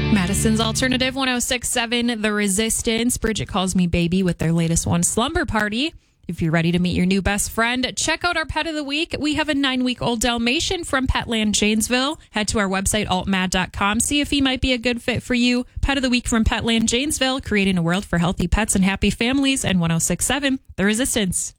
Madison's Alternative 106.7, The Resistance. Bridget Calls Me Baby with their latest one, Slumber Party. If you're ready to meet your new best friend, check out our pet of the week. We have a 9-week-old Dalmatian from Petland Janesville. Head to our website, altmad.com. See if he might be a good fit for you. Pet of the week from Petland Janesville, creating a world for healthy pets and happy families. And 106.7, The Resistance.